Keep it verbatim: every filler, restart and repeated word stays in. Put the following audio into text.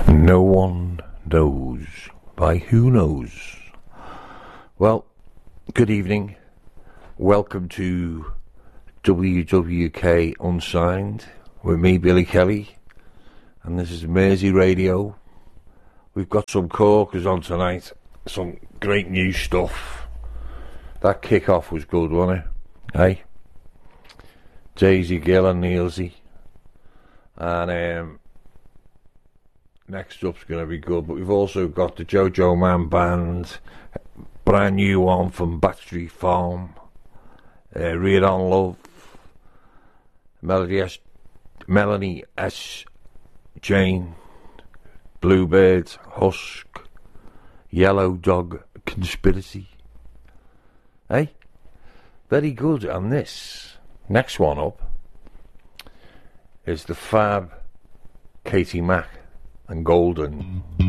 No One Knows by Who Knows. Well, good evening. Welcome to W W K Unsigned with me, Billy Kelly, and this is Mersey Radio. We've got some corkers on tonight, some great new stuff. That kick-off was good, wasn't it? Hey? Daisy Gill and Neilsey. And um, next up's going to be good, but we've also got the Jojo Man Band, brand new one from Battery Farm, uh, Read on Love, Melody S, Melanie S. Jane, Bluebird, Husk, Yellow Dog Conspiracy. Hey, very good. And this next one up is the Fab, Katie Mack and Golden.